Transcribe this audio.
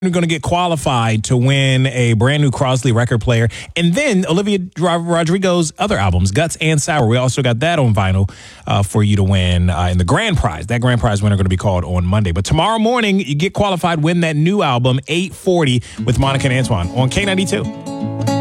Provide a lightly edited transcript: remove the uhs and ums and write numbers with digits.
You're going to get qualified to win a brand new Crosley record player. And then Olivia Rodrigo's other albums, Guts and Sour. We also got that on vinyl for you to win in the grand prize. That grand prize winner going to be called on Monday. But tomorrow morning, you get qualified, win that new album, 840 with Monica and Antoine on K92.